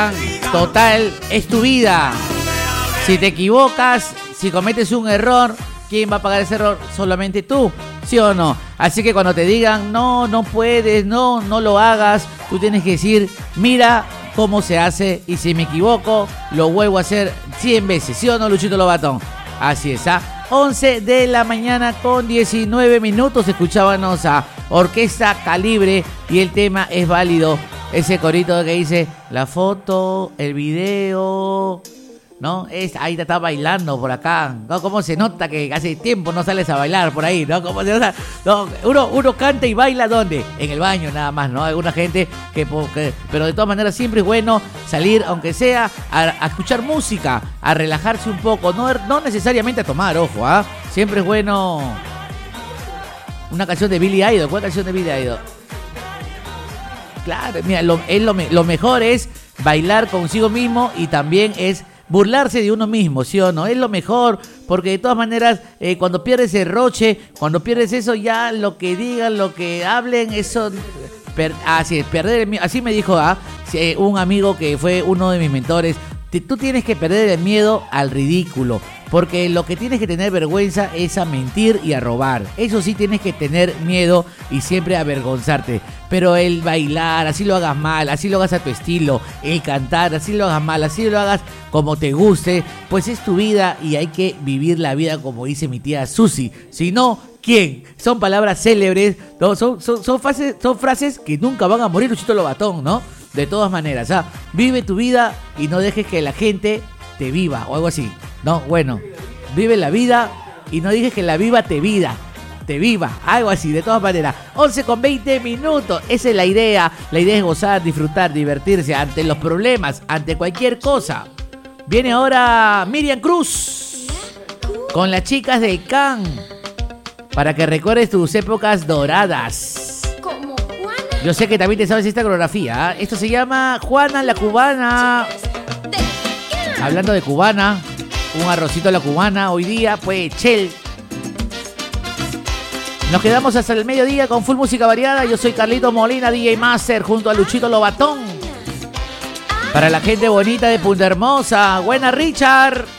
Total, es tu vida. Si te equivocas, si cometes un error, ¿quién va a pagar ese error? Solamente tú, ¿sí o no? Así que cuando te digan, no, no puedes, no lo hagas, tú tienes que decir, mira cómo se hace y si me equivoco, lo vuelvo a hacer 100 veces, ¿sí o no, Luchito Lobatón? Así es, 11 de la mañana con 19 minutos, escuchábamos a Orquesta Calibre y el tema es válido. Ese corito que dice, la foto, el video, ¿no? Ahí te está bailando por acá, ¿no? ¿Cómo se nota que hace tiempo no sales a bailar por ahí, ¿no? ¿Cómo se nota? No, uno canta y baila, ¿dónde? En el baño nada más, ¿no? Hay alguna gente pero de todas maneras siempre es bueno salir, aunque sea, a escuchar música, a relajarse un poco, no necesariamente a tomar, ojo, ¿ah? Siempre es bueno una canción de Billy Idol. ¿Cuál canción de Billy Idol? Claro, mira, lo mejor es bailar consigo mismo y también es burlarse de uno mismo, ¿sí o no? Es lo mejor, porque de todas maneras, cuando pierdes el roche, cuando pierdes eso, ya lo que digan, lo que hablen, eso... así es, perder el miedo. Así me dijo un amigo que fue uno de mis mentores. Tú tienes que perder el miedo al ridículo, porque lo que tienes que tener vergüenza es a mentir y a robar. Eso sí tienes que tener miedo y siempre avergonzarte. Pero el bailar, así lo hagas mal, así lo hagas a tu estilo, el cantar, así lo hagas mal, así lo hagas como te guste, pues es tu vida y hay que vivir la vida como dice mi tía Susi. Si no, ¿quién? Son palabras célebres, ¿no? Son frases que nunca van a morir, Luchito Lobatón, ¿no? De todas maneras, vive tu vida y no dejes que la gente te viva o algo así, ¿no? Bueno, vive la vida y no dejes que la viva te viva, algo así, de todas maneras. 11 con 20 minutos, esa es la idea es gozar, disfrutar, divertirse ante los problemas, ante cualquier cosa. Viene ahora Miriam Cruz con las chicas de Can para que recuerdes tus épocas doradas. Yo sé que también te sabes esta coreografía, ¿eh? Esto se llama Juana la Cubana. Hablando de cubana, un arrocito a la cubana hoy día, pues Chel. Nos quedamos hasta el mediodía con full música variada. Yo soy Carlito Molina, DJ Master, junto a Luchito Lobatón. Para la gente bonita de Punta Hermosa, buena Richard.